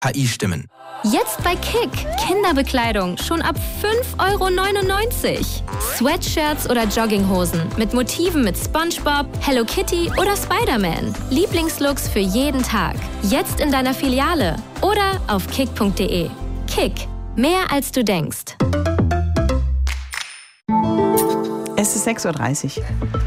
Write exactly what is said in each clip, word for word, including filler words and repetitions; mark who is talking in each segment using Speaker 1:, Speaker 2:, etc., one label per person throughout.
Speaker 1: K I-Stimmen.
Speaker 2: Jetzt bei Kick. Kinderbekleidung schon ab fünf Euro neunundneunzig. Sweatshirts oder Jogginghosen mit Motiven mit SpongeBob, Hello Kitty oder Spider-Man. Lieblingslooks für jeden Tag. Jetzt in deiner Filiale oder auf kick punkt de. Kick. Mehr als du denkst.
Speaker 3: Es ist sechs Uhr dreißig.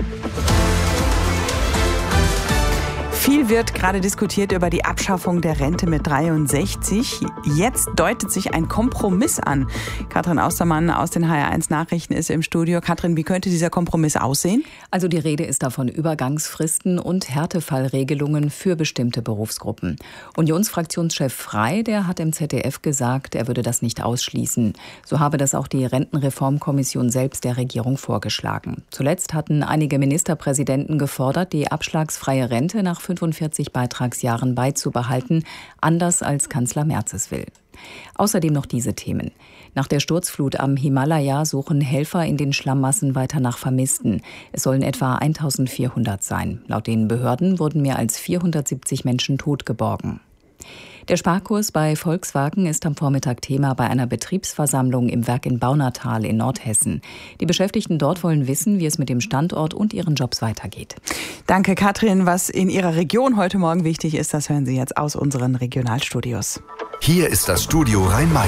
Speaker 3: Viel wird gerade diskutiert über die Abschaffung der Rente mit dreiundsechzig. Jetzt deutet sich ein Kompromiss an. Katrin Austermann aus den H R eins Nachrichten ist im Studio. Katrin, wie könnte dieser Kompromiss aussehen?
Speaker 4: Also die Rede ist da von Übergangsfristen und Härtefallregelungen für bestimmte Berufsgruppen. Unionsfraktionschef Frey, der hat im Z D F gesagt, er würde das nicht ausschließen. So habe das auch die Rentenreformkommission selbst der Regierung vorgeschlagen. Zuletzt hatten einige Ministerpräsidenten gefordert, die abschlagsfreie Rente nach fünfundvierzig Beitragsjahren beizubehalten, anders als Kanzler Merz es will. Außerdem noch diese Themen. Nach der Sturzflut am Himalaya suchen Helfer in den Schlammmassen weiter nach Vermissten. Es sollen etwa eintausendvierhundert sein. Laut den Behörden wurden mehr als vierhundertsiebzig Menschen tot geborgen. Der Sparkurs bei Volkswagen ist am Vormittag Thema bei einer Betriebsversammlung im Werk in Baunatal in Nordhessen. Die Beschäftigten dort wollen wissen, wie es mit dem Standort und ihren Jobs weitergeht.
Speaker 3: Danke, Katrin. Was in Ihrer Region heute Morgen wichtig ist, das hören Sie jetzt aus unseren Regionalstudios.
Speaker 5: Hier ist das Studio Rhein-Main.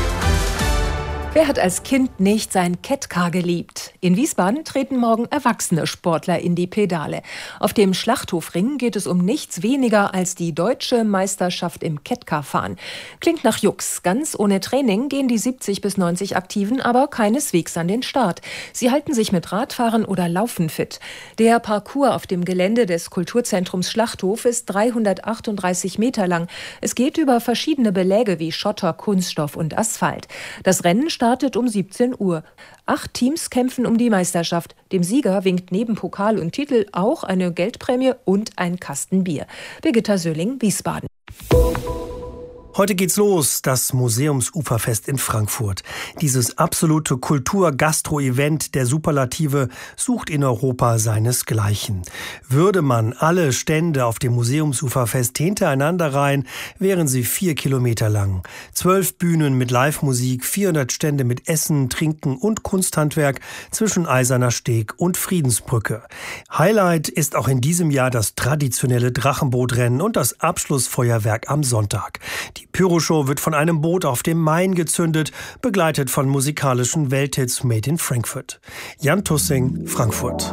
Speaker 6: Wer hat als Kind nicht sein Kettcar geliebt? In Wiesbaden treten morgen erwachsene Sportler in die Pedale. Auf dem Schlachthofring geht es um nichts weniger als die deutsche Meisterschaft im Kettcar-Fahren. Klingt nach Jux. Ganz ohne Training gehen die siebzig bis neunzig Aktiven aber keineswegs an den Start. Sie halten sich mit Radfahren oder Laufen fit. Der Parcours auf dem Gelände des Kulturzentrums Schlachthof ist dreihundertachtunddreißig Meter lang. Es geht über verschiedene Beläge wie Schotter, Kunststoff und Asphalt. Das Rennen startet um siebzehn Uhr. Acht Teams kämpfen um die Meisterschaft. Dem Sieger winkt neben Pokal und Titel auch eine Geldprämie und ein Kasten Bier. Birgitta Söhling, Wiesbaden.
Speaker 7: Heute geht's los, das Museumsuferfest in Frankfurt. Dieses absolute Kultur-Gastro-Event der Superlative sucht in Europa seinesgleichen. Würde man alle Stände auf dem Museumsuferfest hintereinander reihen, wären sie vier Kilometer lang. Zwölf Bühnen mit Live-Musik, vierhundert Stände mit Essen, Trinken und Kunsthandwerk zwischen Eiserner Steg und Friedensbrücke. Highlight ist auch in diesem Jahr das traditionelle Drachenbootrennen und das Abschlussfeuerwerk am Sonntag. Die Pyroshow wird von einem Boot auf dem Main gezündet, begleitet von musikalischen Welthits Made in Frankfurt. Jan Tussing, Frankfurt.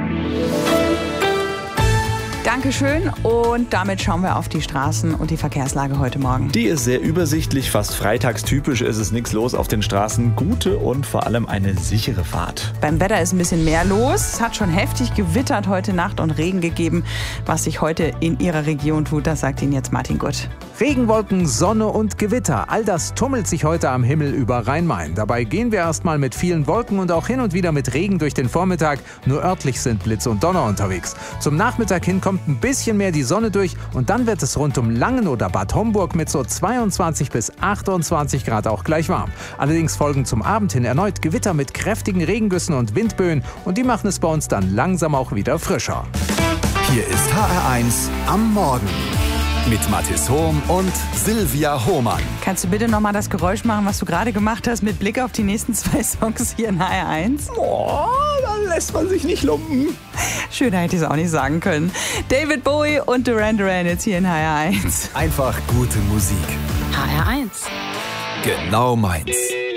Speaker 3: Dankeschön und damit schauen wir auf die Straßen und die Verkehrslage heute Morgen.
Speaker 8: Die ist sehr übersichtlich, fast freitagstypisch, ist es nichts los auf den Straßen. Gute und vor allem eine sichere Fahrt.
Speaker 3: Beim Wetter ist ein bisschen mehr los. Es hat schon heftig gewittert heute Nacht und Regen gegeben. Was sich heute in Ihrer Region tut, das sagt Ihnen jetzt Martin Gutt.
Speaker 9: Regenwolken, Sonne und Gewitter, all das tummelt sich heute am Himmel über Rhein-Main. Dabei gehen wir erstmal mit vielen Wolken und auch hin und wieder mit Regen durch den Vormittag. Nur örtlich sind Blitz und Donner unterwegs. Zum Nachmittag hin kommt ein bisschen mehr die Sonne durch und dann wird es rund um Langen oder Bad Homburg mit so zweiundzwanzig bis achtundzwanzig Grad auch gleich warm. Allerdings folgen zum Abend hin erneut Gewitter mit kräftigen Regengüssen und Windböen und die machen es bei uns dann langsam auch wieder frischer.
Speaker 5: Hier ist H R eins am Morgen mit Mathis Hohm und Silvia Hohmann.
Speaker 3: Kannst du bitte nochmal das Geräusch machen, was du gerade gemacht hast, mit Blick auf die nächsten zwei Songs hier in H R eins?
Speaker 8: Oh, da lässt man sich nicht lumpen.
Speaker 3: Schöner hätte ich es auch nicht sagen können. David Bowie und Duran Duran jetzt hier in H R eins.
Speaker 5: Einfach gute Musik.
Speaker 2: H R eins.
Speaker 5: Genau meins.